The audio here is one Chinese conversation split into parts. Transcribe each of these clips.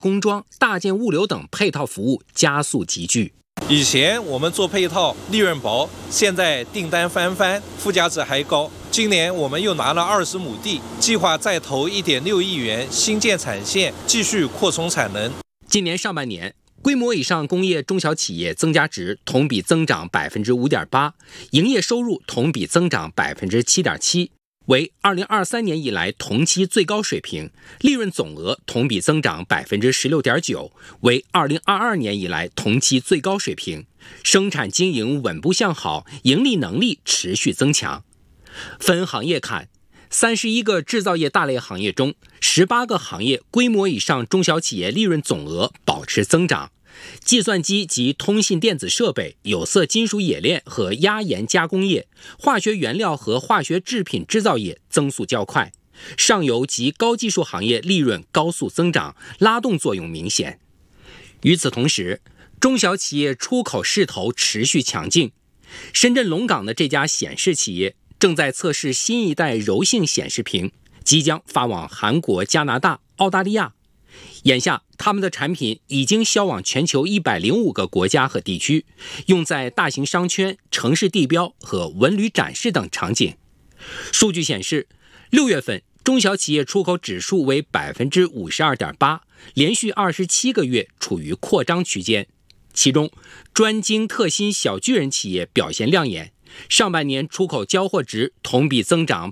工装、大件物流等配套服务加速集聚。 以前我们做配套利润薄，现在订单翻番，附加值还高。今年我们又拿了20亩地，计划再投1.6亿元新建产线，继续扩充产能。 今年上半年，规模以上工业中小企业增加值同比增长5.8%，营业收入同比增长7.7%，为2023年以来同期最高水平；利润总额同比增长16.9%，为2022年以来同期最高水平。生产经营稳步向好，盈利能力持续增强。分行业看，31个制造业大类行业中，18个行业规模以上中小企业利润总额保持增长。计算机及通信电子设备、有色金属冶炼和压延加工业、化学原料和化学制品制造业增速较快，上游及高技术行业利润高速增长，拉动作用明显。与此同时，中小企业出口势头持续强劲。深圳龙岗的这家显示企业正在测试新一代柔性显示屏，即将发往韩国、加拿大、澳大利亚。眼下，他们的产品已经销往全球105个国家和地区，用在大型商圈、城市地标和文旅展示等场景。数据显示，6月份中小企业出口指数为52.8%，连续27个月处于扩张区间。其中，专精特新小巨人企业表现亮眼，上半年出口交货值同比增长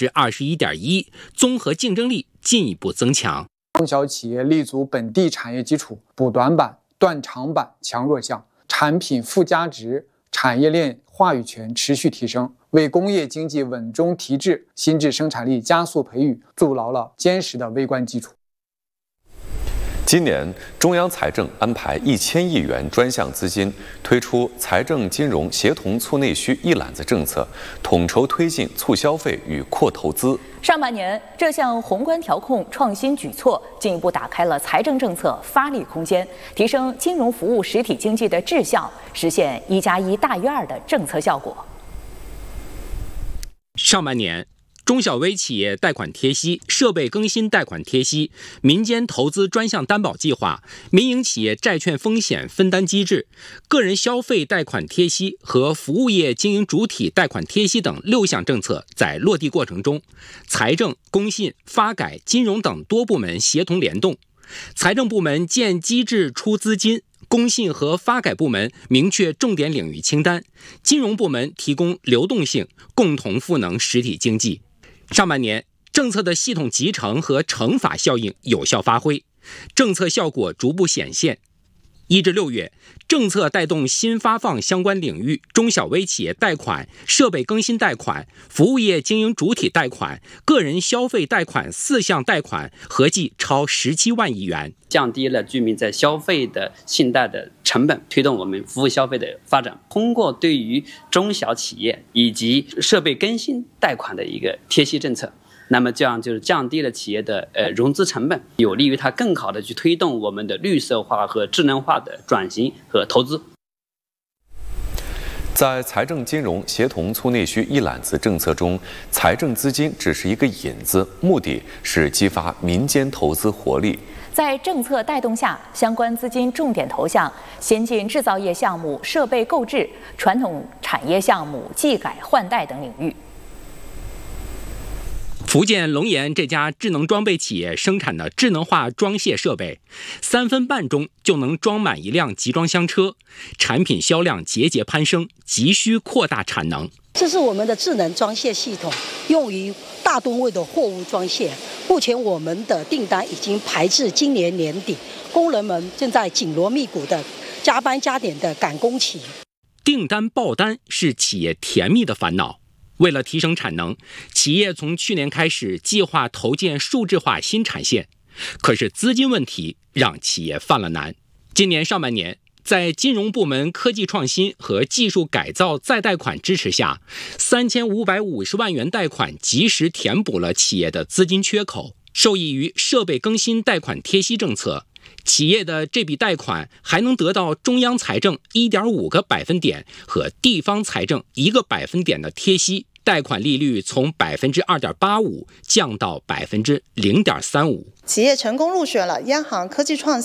21.1%，综合竞争力进一步增强。 中小企业立足本地产业基础，补短板、断长板、强弱项，产品附加值、产业链话语权持续提升，为工业经济稳中提质、新质生产力加速培育筑牢了坚实的微观基础。 今年，中央财政安排1000亿元专项资金，推出财政金融协同促内需一揽子政策，统筹推进促消费与扩投资。 上半年，这项宏观调控创新举措进一步打开了财政政策发力空间，提升金融服务实体经济的质效，实现1+1大于2的政策效果。 上半年，中小微企业贷款贴息、设备更新贷款贴息、民间投资专项担保计划、民营企业债券风险分担机制、个人消费贷款贴息和服务业经营主体贷款贴息等6项政策在落地过程中，财政、工信、发改、金融等多部门协同联动，财政部门建机制出资金，工信和发改部门明确重点领域清单，金融部门提供流动性，共同赋能实体经济。上半年，政策的系统集成和乘法效应有效发挥，政策效果逐步显现。1至6月，政策带动新发放相关领域中小微企业贷款、设备更新贷款、服务业经营主体贷款、个人消费贷款4项贷款合计超17万亿元， 降低了居民在消费的信贷的成本，推动我们服务消费的发展。通过对于中小企业以及设备更新贷款的一个贴息政策，那么这样就是降低了企业的融资成本，有利于它更好的去推动我们的绿色化和智能化的转型和投资。 在财政金融协同促内需一揽子政策中，财政资金只是一个引子，目的是激发民间投资活力。 在政策带动下，相关资金重点投向先进制造业项目、设备购置、传统产业项目、技改换代等领域。 福建龙岩这家智能装备企业生产的智能化装卸设备，3分半钟就能装满一辆集装箱车，产品销量节节攀升，急需扩大产能。 这是我们的智能装卸系统，用于大吨位的货物装卸。目前我们的订单已经排至今年年底，工人们正在紧锣密鼓的加班加点的赶工期。 订单爆单是企业甜蜜的烦恼。为了提升产能，企业从去年开始计划投建数字化新产线，可是资金问题让企业犯了难。今年上半年，在金融部门科技创新和技术改造再贷款支持下，3550万元贷款及时填补了企业的资金缺口。受益于设备更新贷款贴息政策，企业的这笔贷款还能得到中央财政1.5个百分点和地方财政1个百分点的贴息，贷款利率从2.85%降到0.35%。 企业成功入选了央行科技创